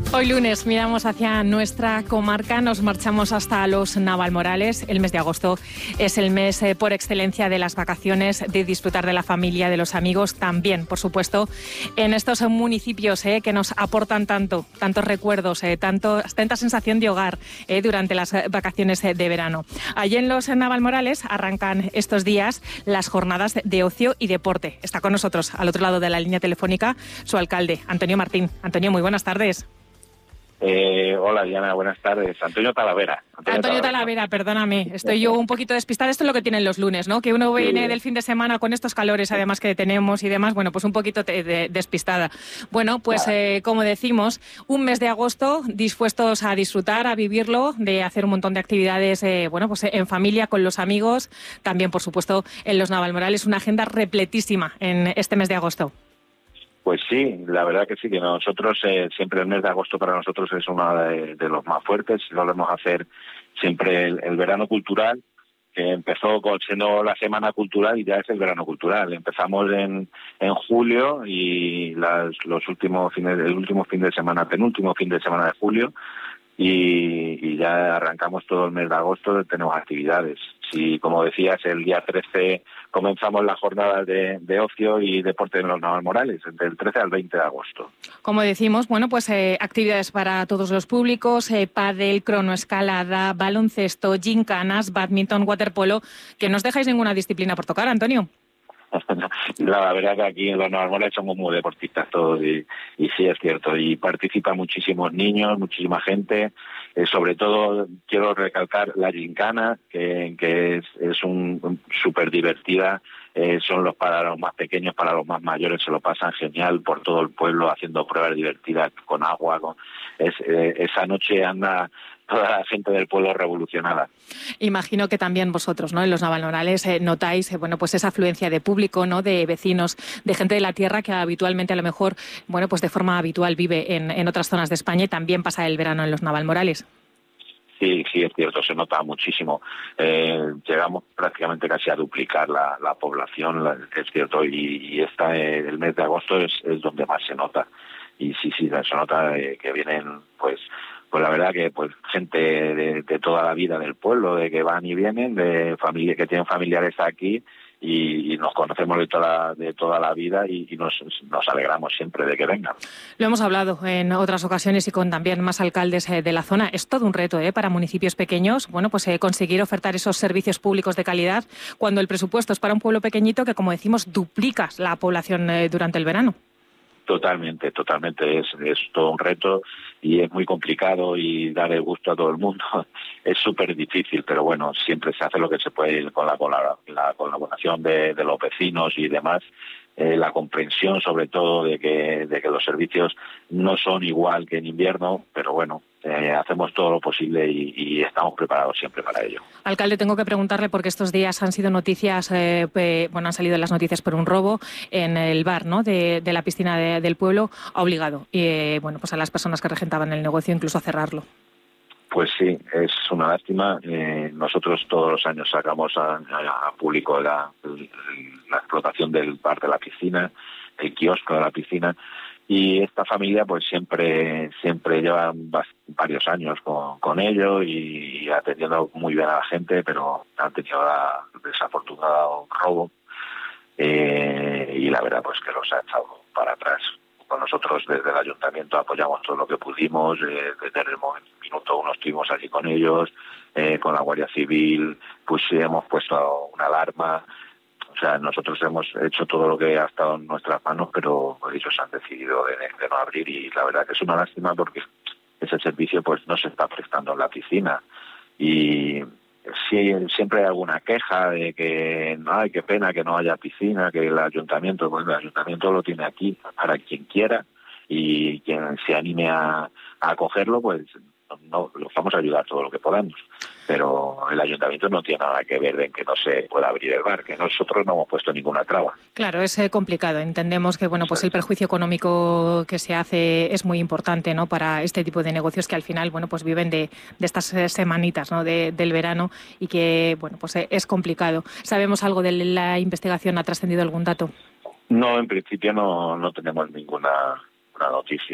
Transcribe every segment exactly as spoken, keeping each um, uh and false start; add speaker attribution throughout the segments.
Speaker 1: Hoy lunes miramos hacia nuestra comarca, nos marchamos hasta los Navalmorales. El mes de agosto es el mes eh, por excelencia de las vacaciones, de disfrutar de la familia, de los amigos, también, por supuesto, en estos municipios eh, que nos aportan tanto, tantos recuerdos, eh, tanto, tanta sensación de hogar eh, durante las vacaciones eh, de verano. Allí en los Navalmorales arrancan estos días las jornadas de ocio y deporte. Está con nosotros, al otro lado de la línea telefónica, su alcalde, Antonio Martín. Antonio, muy buenas tardes.
Speaker 2: Eh, hola Diana, buenas tardes. Antonio Talavera.
Speaker 1: Antonio, Antonio Talavera, Talavera, perdóname. Estoy yo un poquito despistada. Esto es lo que tienen los lunes, ¿no? Que uno viene sí. del fin de semana con estos calores, además que tenemos y demás, bueno, pues un poquito de, de, despistada. Bueno, pues eh, como decimos, un mes de agosto dispuestos a disfrutar, a vivirlo, de hacer un montón de actividades, eh, bueno, pues en familia, con los amigos, también, por supuesto, en los Navalmorales. Una agenda repletísima en este mes de agosto.
Speaker 2: Pues sí, la verdad que sí, que nosotros eh, siempre el mes de agosto para nosotros es uno de, de los más fuertes. Solemos hacer siempre el, el verano cultural, que empezó con, siendo la semana cultural y ya es el verano cultural. Empezamos en, en julio y las, los últimos fines, el último fin de semana, penúltimo fin de semana de julio, y, y ya arrancamos todo el mes de agosto, tenemos actividades. Si, como decías, el día trece comenzamos las jornadas de, de ocio y deporte en los Navalmorales, del trece al veinte de agosto.
Speaker 1: Como decimos, bueno, pues eh, actividades para todos los públicos, eh, pádel, cronoescalada, baloncesto, gincanas, badminton, waterpolo, que no os dejáis ninguna disciplina por tocar, Antonio.
Speaker 2: La verdad que aquí en los Navalmorales somos muy deportistas todos y, y sí es cierto, y participan muchísimos niños, muchísima gente, eh, sobre todo quiero recalcar la gincana, que, que es, es un súper divertida, eh, son los para los más pequeños, para los más mayores se lo pasan genial por todo el pueblo haciendo pruebas divertidas con agua, con, es, eh, esa noche anda toda la gente del pueblo revolucionada.
Speaker 1: Imagino que también vosotros, ¿no? En los Navalmorales eh, notáis, eh, bueno, pues esa afluencia de público, ¿no? De vecinos, de gente de la tierra que habitualmente, a lo mejor, bueno, pues de forma habitual vive en, en otras zonas de España y también pasa el verano en los Navalmorales.
Speaker 2: Sí, sí, es cierto, se nota muchísimo. Eh, llegamos prácticamente casi a duplicar la, la población, la, es cierto, y, y esta, eh, el mes de agosto es, es donde más se nota. Y sí, sí, se nota eh, que vienen, pues, pues la verdad que pues gente de, de toda la vida del pueblo, de que van y vienen, de familia que tienen familiares aquí y, y nos conocemos de toda de toda la vida y, y nos, nos alegramos siempre de que vengan.
Speaker 1: Lo hemos hablado en otras ocasiones y con también más alcaldes eh, de la zona. Es todo un reto eh, para municipios pequeños, bueno, pues eh, conseguir ofertar esos servicios públicos de calidad cuando el presupuesto es para un pueblo pequeñito que, como decimos, duplicas la población eh, durante el verano.
Speaker 2: Totalmente, totalmente. Es, es todo un reto y es muy complicado y dar el gusto a todo el mundo. Es súper difícil, pero bueno, siempre se hace lo que se puede con la, la colaboración de, de los vecinos y demás. Eh, la comprensión, sobre todo, de que, de que los servicios no son igual que en invierno, pero bueno, eh, hacemos todo lo posible y, y estamos preparados siempre para ello.
Speaker 1: Alcalde, tengo que preguntarle porque estos días han sido noticias, eh, eh, bueno, han salido las noticias por un robo en el bar, ¿no? de, de la piscina de, del pueblo, ha obligado, eh, bueno, pues a las personas que regentaban el negocio incluso a cerrarlo.
Speaker 2: Pues sí, es una lástima. Eh, nosotros todos los años sacamos a, a, a público la, la explotación del bar de la piscina, el kiosco de la piscina, y esta familia pues siempre siempre lleva varios años con, con ello y atendiendo muy bien a la gente, pero han tenido la desafortunado robo eh, y la verdad pues que los ha echado para atrás. Nosotros desde el ayuntamiento apoyamos todo lo que pudimos, eh, desde el minuto uno estuvimos allí con ellos, eh, con la Guardia Civil, pues hemos puesto una alarma, o sea, nosotros hemos hecho todo lo que ha estado en nuestras manos, pero ellos han decidido de, de no abrir y la verdad que es una lástima porque ese servicio pues no se está prestando en la piscina y sí, siempre hay alguna queja de que no, ay, qué pena que no haya piscina, que el ayuntamiento, pues el ayuntamiento lo tiene aquí para quien quiera y quien se anime a, a acogerlo, pues no, los vamos a ayudar todo lo que podamos. Pero el ayuntamiento no tiene nada que ver en que no se pueda abrir el bar, que nosotros no hemos puesto ninguna traba.
Speaker 1: Claro, es eh, complicado. Entendemos que bueno, pues el perjuicio económico que se hace es muy importante, ¿no? Para este tipo de negocios que al final, bueno, pues viven de, de estas semanitas, ¿no? de, del verano y que, bueno, pues es complicado. ¿Sabemos algo de la investigación? ¿Ha trascendido algún dato?
Speaker 2: No, en principio no, no tenemos ninguna una noticia.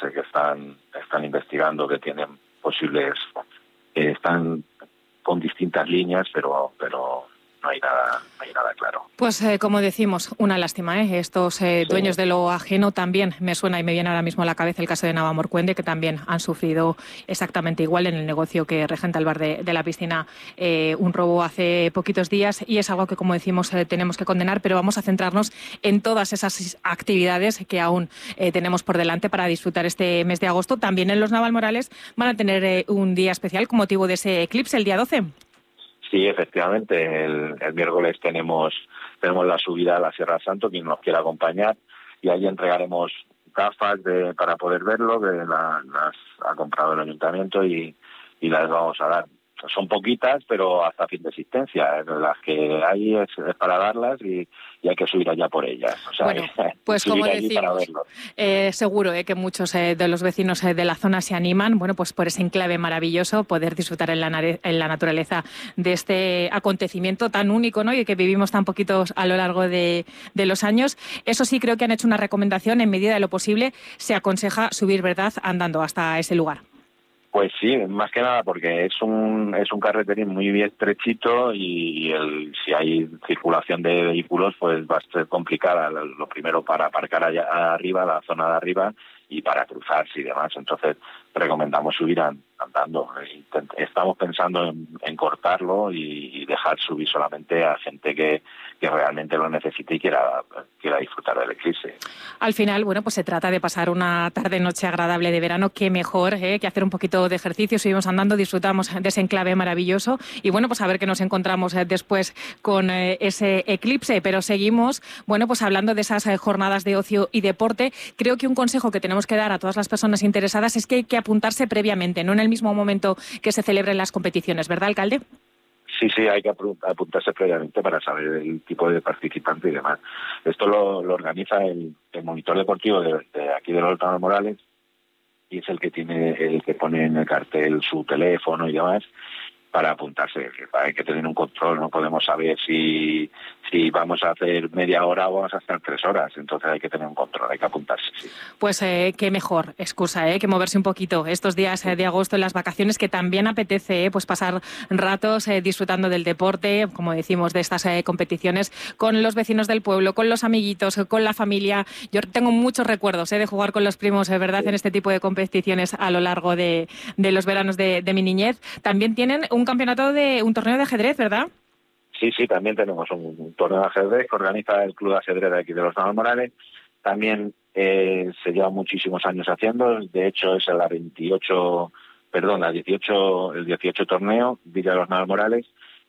Speaker 2: sé que están, están investigando, que tienen posibles, que están con distintas líneas, pero, pero no hay nada, no hay nada claro.
Speaker 1: Pues eh, como decimos, una lástima, ¿eh? Estos eh,
Speaker 2: Sí.
Speaker 1: dueños de lo ajeno también me suena y me viene ahora mismo a la cabeza el caso de Navamorcuende, que también han sufrido exactamente igual en el negocio que regenta el bar de, de la piscina, eh, un robo hace poquitos días, y es algo que, como decimos, eh, tenemos que condenar, pero vamos a centrarnos en todas esas actividades que aún eh, tenemos por delante para disfrutar este mes de agosto. También en los Navalmorales van a tener eh, un día especial con motivo de ese eclipse, el día doce.
Speaker 2: Sí, efectivamente, el, el miércoles tenemos tenemos la subida a la Sierra Santo, quien nos quiera acompañar, y ahí entregaremos gafas de, para poder verlo, que la, las ha comprado el ayuntamiento y, y las vamos a dar. Son poquitas, pero hasta fin de existencia. Las que hay es, es para darlas y, y hay que subir allá por ellas. O sea,
Speaker 1: bueno, pues como decimos, eh, seguro eh, que muchos eh, de los vecinos eh, de la zona se animan, bueno, pues por ese enclave maravilloso, poder disfrutar en la, en la naturaleza de este acontecimiento tan único, ¿no? Y que vivimos tan poquitos a lo largo de, de los años. Eso sí, creo que han hecho una recomendación: en medida de lo posible se aconseja subir, ¿verdad?, andando hasta ese lugar.
Speaker 2: Pues sí, más que nada porque es un es un carreterín muy bien estrechito y el, si hay circulación de vehículos pues va a ser complicada. Lo primero para aparcar allá arriba, la zona de arriba, y para cruzarse y demás. Entonces recomendamos subir andando. Estamos pensando en, en cortarlo y, y dejar subir solamente a gente que, que realmente lo necesite y quiera, quiera disfrutar del eclipse.
Speaker 1: Al final, bueno, pues se trata de pasar una tarde-noche agradable de verano. Qué mejor ¿eh? que hacer un poquito de ejercicio. Subimos andando, disfrutamos de ese enclave maravilloso y bueno, pues a ver qué nos encontramos eh, después con eh, ese eclipse. Pero seguimos, bueno, pues hablando de esas eh, jornadas de ocio y deporte. Creo que un consejo que tenemos que dar a todas las personas interesadas es que hay que apuntarse previamente, no en el mismo momento que se celebren las competiciones, ¿verdad, alcalde?
Speaker 2: Sí, sí, hay que apuntarse previamente para saber el tipo de participante y demás. Esto lo, lo organiza el, el monitor deportivo de, de aquí de los Navalmorales, y es el que tiene, el que pone en el cartel su teléfono y demás para apuntarse. Hay que tener un control, no podemos saber si, si vamos a hacer media hora o vamos a hacer tres horas, entonces hay que tener un control, hay que apuntarse. Sí.
Speaker 1: Pues eh, qué mejor excusa eh, que moverse un poquito estos días eh, de agosto en las vacaciones, que también apetece eh, pues pasar ratos eh, disfrutando del deporte, como decimos, de estas eh, competiciones con los vecinos del pueblo, con los amiguitos, con la familia. Yo tengo muchos recuerdos eh, de jugar con los primos, eh, ¿verdad?, sí, en este tipo de competiciones a lo largo de, de los veranos de, de mi niñez. También tienen un campeonato de un torneo de ajedrez, ¿verdad?
Speaker 2: Sí, sí, también tenemos un, un torneo de ajedrez que organiza el Club de Ajedrez de aquí de los Navalmorales. También eh, se lleva muchísimos años haciendo. De hecho, es la veintiocho, perdón, la dieciocho, el dieciocho torneo Villa de los Navalmorales.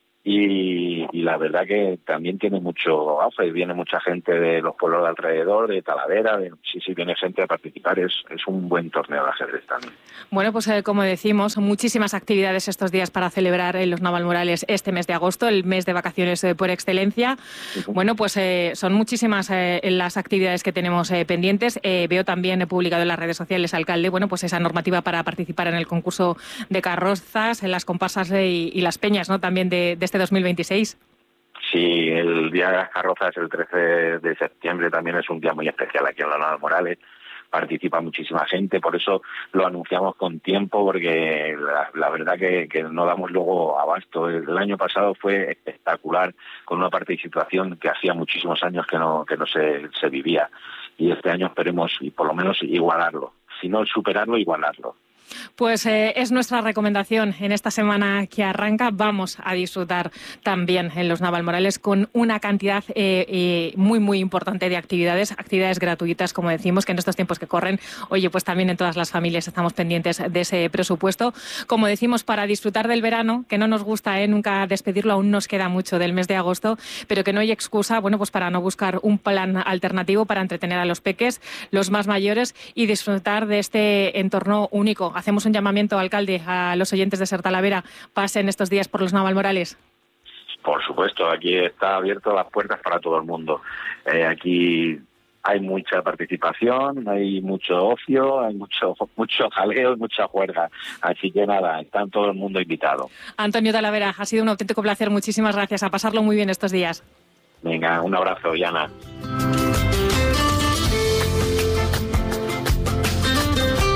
Speaker 2: Y, y la verdad que también tiene mucho auge, viene mucha gente de los pueblos de alrededor, de Talavera, de, sí, sí, viene gente a participar, es, es un buen torneo de ajedrez también.
Speaker 1: Bueno, pues eh, como decimos, muchísimas actividades estos días para celebrar en los Navalmorales este mes de agosto, el mes de vacaciones eh, por excelencia. Uh-huh. Bueno, pues eh, son muchísimas eh, las actividades que tenemos eh, pendientes. Eh, veo también he publicado en las redes sociales, alcalde, bueno, pues esa normativa para participar en el concurso de carrozas, en las comparsas eh, y, y las peñas, ¿no?, también de, de este dos mil veintiséis.
Speaker 2: Sí, el Día de las Carrozas, el trece de septiembre, también es un día muy especial aquí en los Navalmorales. Participa muchísima gente, por eso lo anunciamos con tiempo, porque la, la verdad que, que no damos luego abasto. El, el año pasado fue espectacular, con una participación que hacía muchísimos años que no que no se, se vivía. Y este año esperemos, y por lo menos, igualarlo. Si no superarlo, igualarlo.
Speaker 1: Pues eh, es nuestra recomendación en esta semana que arranca. Vamos a disfrutar también en los Navalmorales con una cantidad eh, eh, muy, muy importante de actividades, actividades gratuitas, como decimos, que en estos tiempos que corren, oye, pues también en todas las familias estamos pendientes de ese presupuesto. Como decimos, para disfrutar del verano, que no nos gusta eh, nunca despedirlo, aún nos queda mucho del mes de agosto, pero que no hay excusa, bueno, pues para no buscar un plan alternativo para entretener a los peques, los más mayores, y disfrutar de este entorno único. Hacemos un llamamiento, alcalde, a los oyentes de Ser Talavera, pasen estos días por los Navalmorales.
Speaker 2: Por supuesto, aquí está abierto las puertas para todo el mundo. Eh, aquí hay mucha participación, hay mucho ocio, hay mucho mucho jaleo y mucha juerga. Así que nada, está todo el mundo invitado.
Speaker 1: Antonio Talavera, ha sido un auténtico placer. Muchísimas gracias. A pasarlo muy bien estos días.
Speaker 2: Venga, un abrazo, Yana.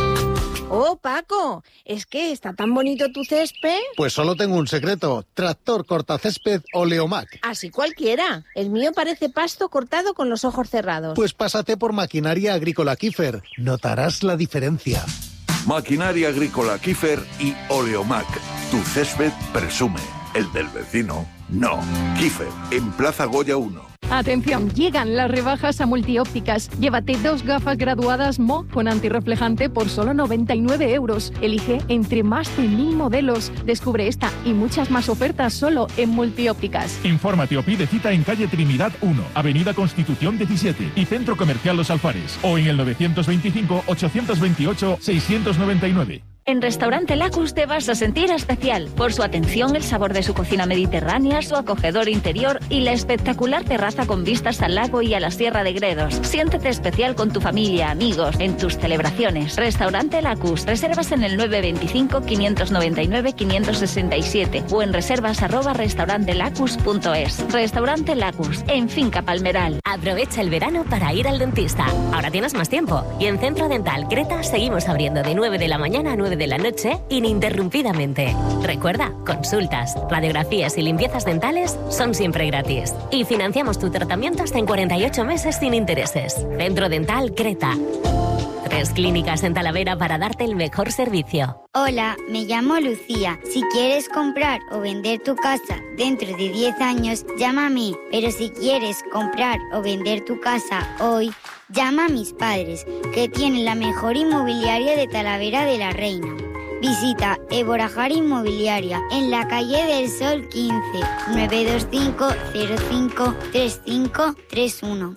Speaker 3: Antonio, es que está tan bonito tu césped.
Speaker 4: Pues solo tengo un secreto, tractor cortacésped Oleomac.
Speaker 3: Así cualquiera. El mío parece pasto cortado con los ojos cerrados.
Speaker 4: Pues pásate por Maquinaria Agrícola Kiefer, notarás la diferencia.
Speaker 5: Maquinaria Agrícola Kiefer y Oleomac. Tu césped presume, el del vecino no. Kiefer, en Plaza Goya uno.
Speaker 6: Atención, llegan las rebajas a Multiópticas. Llévate dos gafas graduadas M O con antirreflejante por solo noventa y nueve euros. Elige entre más de mil modelos. Descubre esta y muchas más ofertas solo en Multiópticas.
Speaker 7: Infórmate o pide cita en calle Trinidad uno, Avenida Constitución diecisiete y Centro Comercial Los Alfares. O en el novecientos veinticinco, ochocientos veintiocho, seiscientos noventa y nueve.
Speaker 8: En Restaurante Lacus te vas a sentir especial por su atención, el sabor de su cocina mediterránea, su acogedor interior y la espectacular terraza con vistas al lago y a la Sierra de Gredos. Siéntete especial con tu familia, amigos, en tus celebraciones. Restaurante Lacus. Reservas en el nueve veinticinco, quinientos noventa y nueve, quinientos sesenta y siete o en reservas arroba restaurantelacus punto es. Restaurante Lacus, en Finca Palmeral.
Speaker 9: Aprovecha el verano para ir al dentista. Ahora tienes más tiempo. Y en Centro Dental Creta seguimos abriendo de nueve de la mañana a nueve de la noche ininterrumpidamente. Recuerda, consultas, radiografías y limpiezas dentales son siempre gratis. Y financiamos tu tratamiento hasta en cuarenta y ocho meses sin intereses. Centro Dental Creta. Tres clínicas en Talavera para darte el mejor servicio.
Speaker 10: Hola, me llamo Lucía. Si quieres comprar o vender tu casa dentro de diez años, llama a mí. Pero si quieres comprar o vender tu casa hoy, llama a mis padres, que tienen la mejor inmobiliaria de Talavera de la Reina. Visita Eborajar Inmobiliaria en la calle del Sol quince, nueve dos cinco, cero cinco, tres cinco tres uno.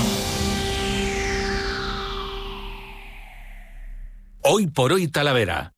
Speaker 11: Hoy por hoy Talavera,